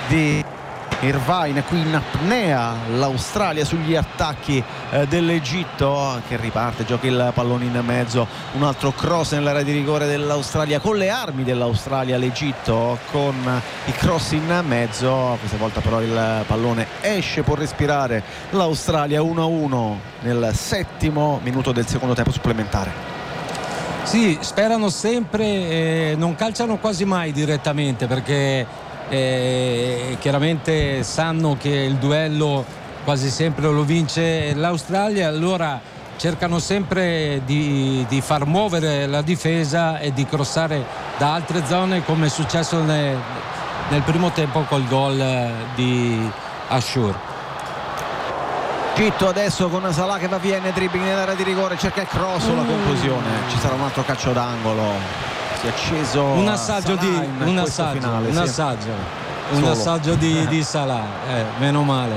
di Irvine. Qui in apnea l'Australia sugli attacchi dell'Egitto, che riparte, gioca il pallone in mezzo, un altro cross nell'area di rigore dell'Australia, con le armi dell'Australia l'Egitto, con i cross in mezzo. Questa volta però il pallone esce, può respirare l'Australia. 1-1 nel 7° minuto del secondo tempo supplementare. Sì, sperano sempre, non calciano quasi mai direttamente, perché chiaramente sanno che il duello quasi sempre lo vince l'Australia, allora cercano sempre di far muovere la difesa e di crossare da altre zone, come è successo nel primo tempo col gol di Ashur. Egitto adesso con Salah che va via in dribbling nell'area di rigore, cerca il cross, la conclusione, ci sarà un altro calcio d'angolo. Si è acceso un assaggio di Salah, meno male.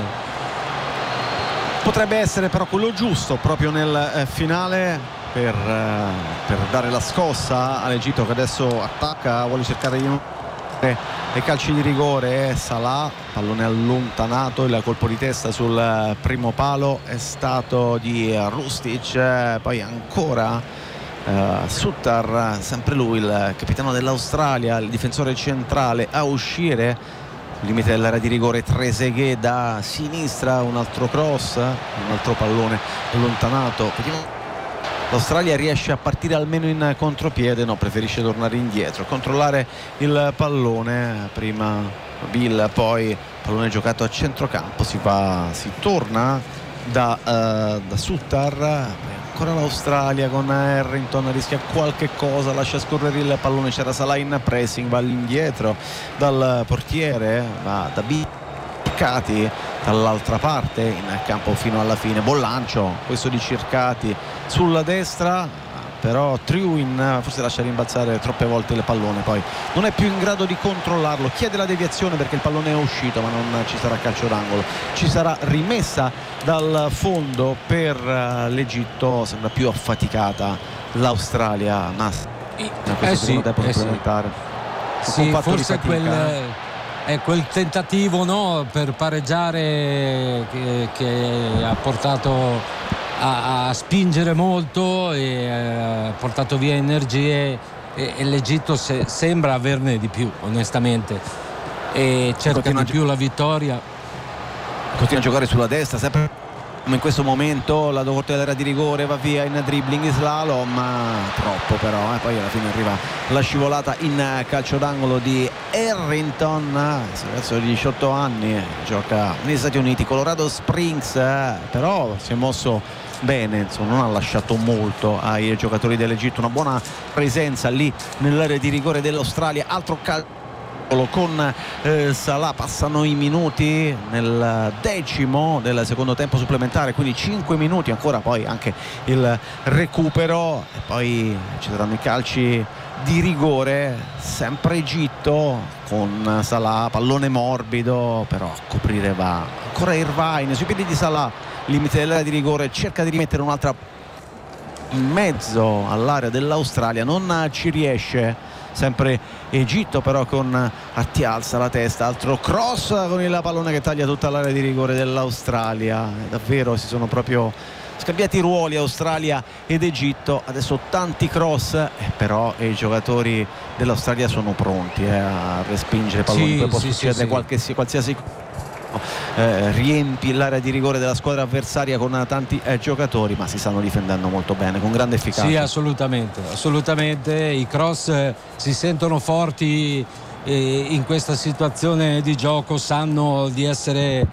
Potrebbe essere però quello giusto proprio nel finale per dare la scossa all'Egitto, che adesso attacca, vuole cercare di ai calci di rigore. Salah, pallone allontanato, il colpo di testa sul primo palo è stato di Rustic, poi ancora Suttar, sempre lui il capitano dell'Australia, il difensore centrale, a uscire limite dell'area di rigore. Trezeguet da sinistra, un altro cross, un altro pallone allontanato. Vediamo, l'Australia riesce a partire almeno in contropiede, no, preferisce tornare indietro, controllare il pallone. Prima Bill, poi pallone giocato a centrocampo, si torna da Suttar. Ancora l'Australia con Harrington, rischia qualche cosa, lascia scorrere il pallone, c'era Salah in pressing, va all'indietro dal portiere, va da Circati dall'altra parte in campo fino alla fine. Buon lancio questo di Circati sulla destra, però Truin forse lascia rimbalzare troppe volte il pallone, poi non è più in grado di controllarlo, chiede la deviazione perché il pallone è uscito, ma non ci sarà calcio d'angolo, ci sarà rimessa dal fondo per l'Egitto. Sembra più affaticata l'Australia, ma sì, supplementare. Sì, forse quel tentativo, no, per pareggiare che ha portato a spingere molto e ha portato via energie, e l'Egitto sembra averne di più, onestamente, e cerca di più la vittoria. Continua a giocare sulla destra, sempre come in questo momento. La corte dell'area di rigore, va via in dribbling, in slalom, troppo però, poi alla fine arriva la scivolata in calcio d'angolo di Harrington, ragazzo di 18 anni, gioca negli Stati Uniti, Colorado Springs, però si è mosso bene, insomma, non ha lasciato molto ai giocatori dell'Egitto, una buona presenza lì nell'area di rigore dell'Australia. Altro calcio con Salah, passano i minuti nel 10° del secondo tempo supplementare, quindi 5 minuti ancora, poi anche il recupero e poi ci saranno i calci di rigore, sempre Egitto con Salah, pallone morbido, però a coprire va ancora Irvine sui piedi di Salah, limite dell'area di rigore, cerca di rimettere un'altra in mezzo all'area dell'Australia, non ci riesce. Sempre Egitto però con Arti alza la testa, altro cross con il pallone che taglia tutta l'area di rigore dell'Australia. Davvero si sono proprio scambiati i ruoli Australia ed Egitto, adesso tanti cross, però i giocatori dell'Australia sono pronti a respingere palloni, poi può succedere qualsiasi riempi l'area di rigore della squadra avversaria con tanti giocatori, ma si stanno difendendo molto bene, con grande efficacia. Sì, assolutamente, i cross si sentono forti in questa situazione di gioco, sanno di essere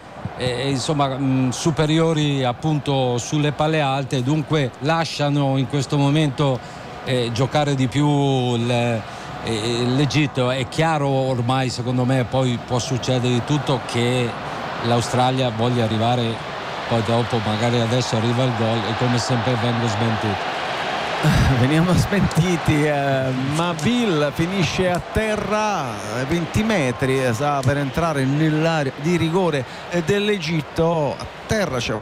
superiori appunto sulle palle alte, dunque lasciano in questo momento giocare di più l'Egitto. È chiaro ormai, secondo me, poi può succedere di tutto, che l'Australia voglia arrivare, poi dopo magari adesso arriva il gol e come sempre vengo smentito. Veniamo smentiti, ma Bill finisce a terra, 20 metri, sta per entrare nell'area di rigore dell'Egitto. A terra c'è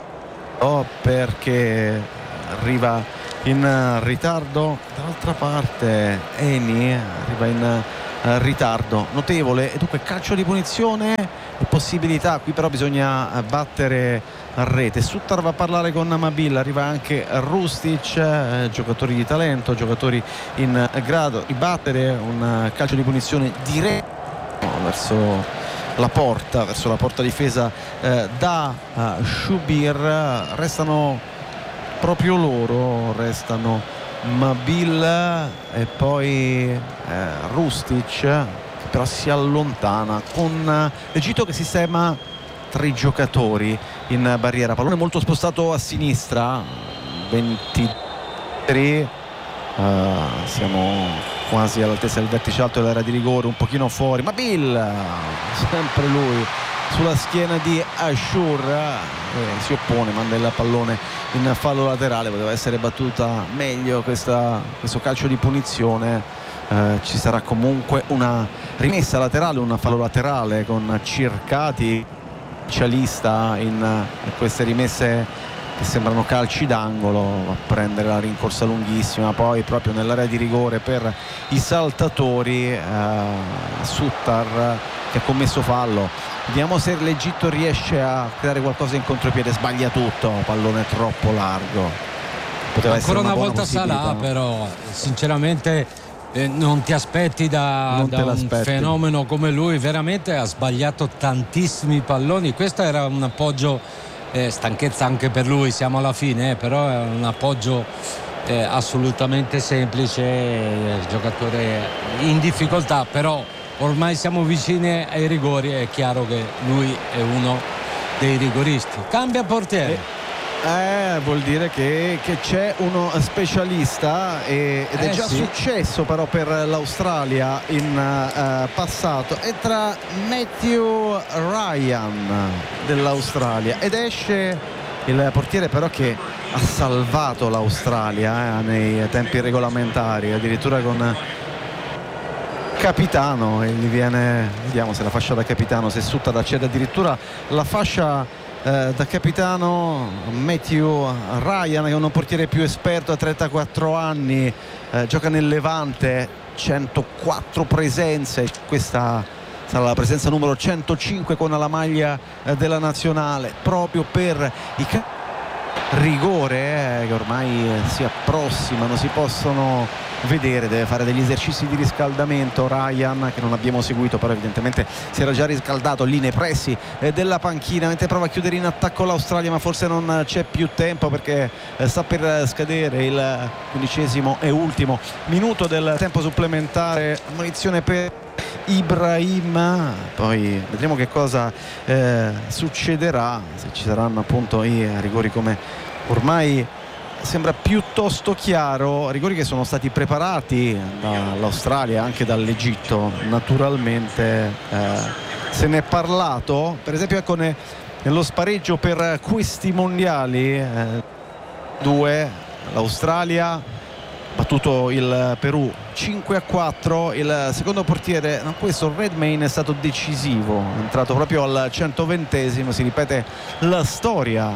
perché arriva in ritardo, dall'altra parte Eni arriva in ritardo notevole, e dunque calcio di punizione possibilità, qui però bisogna battere a rete. Suttar va a parlare con Mabil, arriva anche Rustic, giocatori di talento, giocatori in grado di battere. Un calcio di punizione diretto verso la porta difesa da Shubir. Restano proprio loro, restano Mabil e poi Rustic, che però si allontana con l'Egitto che sistema 3 giocatori in barriera. Pallone molto spostato a sinistra, 23, siamo quasi all'altezza del vertice alto dell'area di rigore, un pochino fuori. Mabil, sempre lui sulla schiena di Ashur, si oppone, manda il pallone in fallo laterale. Poteva essere battuta meglio questo calcio di punizione. Ci sarà comunque una rimessa laterale, un fallo laterale con Circati, specialista in queste rimesse che sembrano calci d'angolo. Va a prendere la rincorsa lunghissima, poi proprio nell'area di rigore per i saltatori. Suttar che ha commesso fallo. Vediamo se l'Egitto riesce a creare qualcosa in contropiede. Sbaglia tutto, pallone troppo largo. Poteva ancora essere una volta Salah, però sinceramente non ti aspetti da un fenomeno come lui. Veramente ha sbagliato tantissimi palloni. Questo era un appoggio, stanchezza anche per lui, siamo alla fine, però è un appoggio assolutamente semplice, giocatore in difficoltà, però ormai siamo vicini ai rigori, è chiaro che lui è uno dei rigoristi. Cambia portiere. Vuol dire che c'è uno specialista ed è già successo però per l'Australia in passato. Entra Matthew Ryan dell'Australia ed esce il portiere però che ha salvato l'Australia nei tempi regolamentari, addirittura con capitano, e gli viene, vediamo se la fascia da capitano, se Suttar accede addirittura la fascia da capitano. Matthew Ryan, che è un portiere più esperto, a 34 anni, gioca nel Levante, 104 presenze, questa sarà la presenza numero 105 con la maglia della nazionale, proprio per i rigore che ormai si approssimano, si possono vedere. Deve fare degli esercizi di riscaldamento Ryan, che non abbiamo seguito, però evidentemente si era già riscaldato lì nei pressi della panchina, mentre prova a chiudere in attacco l'Australia, ma forse non c'è più tempo perché sta per scadere il 15° e ultimo minuto del tempo supplementare. Ammonizione per Ibrahim, poi vedremo che cosa succederà, se ci saranno appunto i rigori, come ormai sembra piuttosto chiaro, rigori che sono stati preparati dall'Australia, anche dall'Egitto naturalmente. Se ne è parlato, per esempio ecco nello spareggio per questi mondiali 2, l'Australia battuto il Perù 5-4. Il secondo portiere, questo Redmayne, è stato decisivo, è entrato proprio al 120°. Si ripete la storia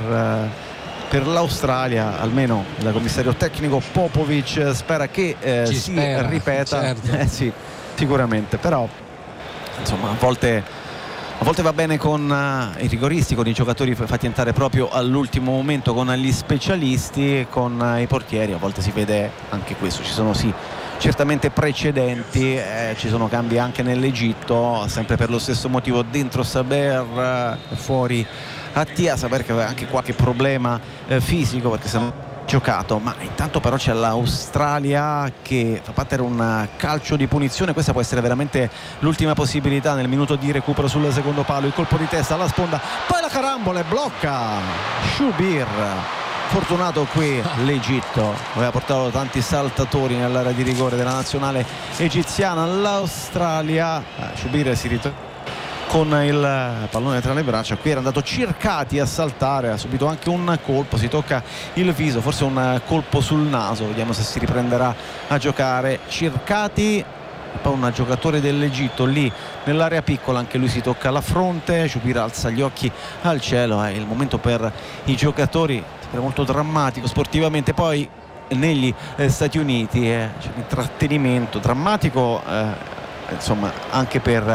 per l'Australia, almeno il commissario tecnico Popovic spera che si ripeta, certo. Sì, sicuramente, però insomma a volte va bene con i rigoristi, con i giocatori fatti entrare proprio all'ultimo momento, con gli specialisti, con i portieri a volte si vede anche questo. Ci sono certamente precedenti, ci sono cambi anche nell'Egitto, sempre per lo stesso motivo. Dentro Saber, fuori Attia. Saber che aveva anche qualche problema fisico perché se non giocato, ma intanto però c'è l'Australia che fa battere un calcio di punizione. Questa può essere veramente l'ultima possibilità nel minuto di recupero sul secondo palo. Il colpo di testa alla sponda, poi la carambola e blocca Shubir. Fortunato qui l'Egitto, aveva portato tanti saltatori nell'area di rigore della nazionale egiziana. L'Australia, Shubir si ritrova con il pallone tra le braccia. Qui era andato Circati a saltare, ha subito anche un colpo, si tocca il viso, forse un colpo sul naso. Vediamo se si riprenderà a giocare Circati. E poi un giocatore dell'Egitto lì nell'area piccola, anche lui si tocca la fronte. Shubir alza gli occhi al cielo, è il momento per i giocatori, è molto drammatico sportivamente. Poi negli Stati Uniti c'è un intrattenimento drammatico, insomma, anche per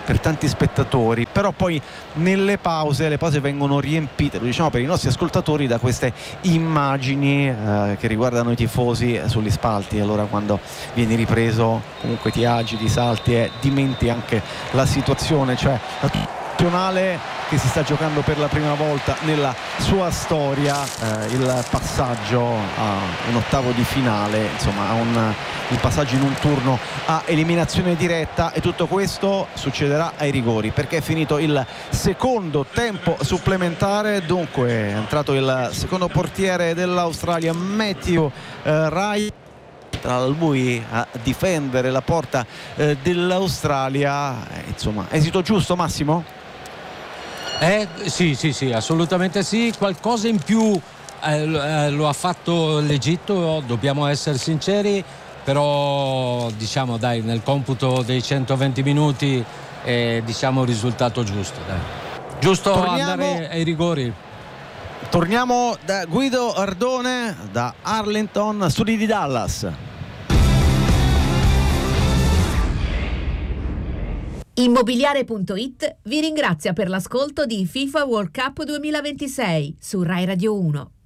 per tanti spettatori, però poi nelle pause, le pause vengono riempite, lo diciamo per i nostri ascoltatori, da queste immagini che riguardano i tifosi sugli spalti. Allora quando vieni ripreso comunque ti agiti, salti e dimentichi anche la situazione, cioè la nazionale che si sta giocando per la prima volta nella sua storia il passaggio a un ottavo di finale, insomma il passaggio in un turno a eliminazione diretta, e tutto questo succederà ai rigori perché è finito il secondo tempo supplementare. Dunque è entrato il secondo portiere dell'Australia, Matthew Ryan, tra lui a difendere la porta dell'Australia. Insomma, esito giusto, Massimo? Sì, assolutamente sì. Qualcosa in più lo ha fatto l'Egitto, dobbiamo essere sinceri, però diciamo dai, nel computo dei 120 minuti diciamo il risultato giusto, dai. Giusto andare ai rigori. Torniamo da Guido Ardone da Arlington, studi di Dallas. Immobiliare.it vi ringrazia per l'ascolto di FIFA World Cup 2026 su Rai Radio 1.